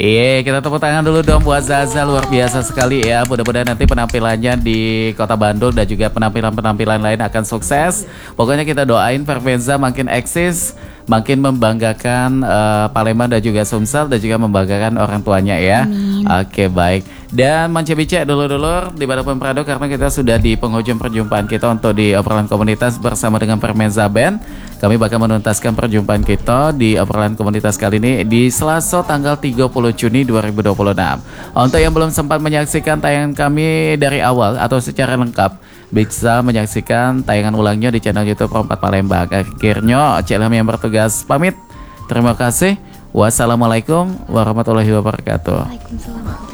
Iya, kita tepuk tangan dulu dong buat Zaza, luar biasa sekali ya. Mudah-mudahan nanti penampilannya di Kota Bandung dan juga penampilan-penampilan lain akan sukses. Pokoknya kita doain Pervenza makin eksis, makin membanggakan Palembang dan juga Sumsel dan juga membanggakan orang tuanya ya. Oke, baik. Dan Mancebice dulur-dulur dimanapun berada, karena kita sudah di penghujung perjumpaan kita untuk di obrolan komunitas bersama dengan Pervenza Band. Kami bakal menuntaskan perjumpaan kita di obrolan komunitas kali ini di Selasa tanggal 30 Juni 2026. Untuk yang belum sempat menyaksikan tayangan kami dari awal atau secara lengkap, bisa menyaksikan tayangan ulangnya di channel YouTube Rompat Palembang. Akhirnya Cik Ilham yang bertugas pamit. Terima kasih. Wassalamualaikum warahmatullahi wabarakatuh. Waalaikumsalam.